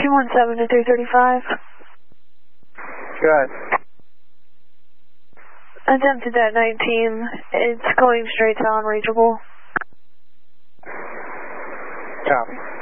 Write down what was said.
217 to 335. Go ahead. Attempted at 19. It's going straight to unreachable. Copy.